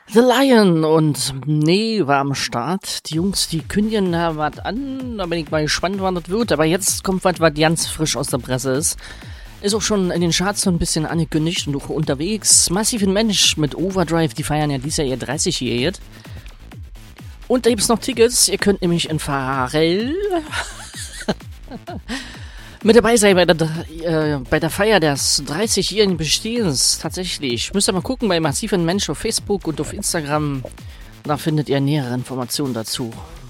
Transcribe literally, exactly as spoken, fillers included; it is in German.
The Lion und nee, war am Start. Die Jungs, die kündigen da was an. Da bin ich mal gespannt, wann das wird. Aber jetzt kommt was, was ganz frisch aus der Presse ist. Ist auch schon in den Charts so ein bisschen angekündigt und auch unterwegs. Massive Mensch mit Overdrive, die feiern ja dieses Jahr ihr dreißigjähriges. Und da gibt es noch Tickets. Ihr könnt nämlich in Pharrell mit dabei sein bei der, äh, bei der Feier des dreißigjährigen Bestehens. Tatsächlich. Müsst ihr mal gucken bei Massiven Mensch auf Facebook und auf Instagram. Da findet ihr nähere Informationen dazu.